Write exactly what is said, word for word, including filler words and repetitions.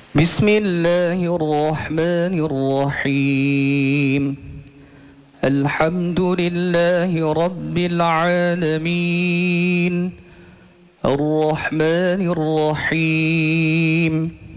بسم الله الرحمن الرحيم. الحمد لله رب العالمين الرحمن الرحيم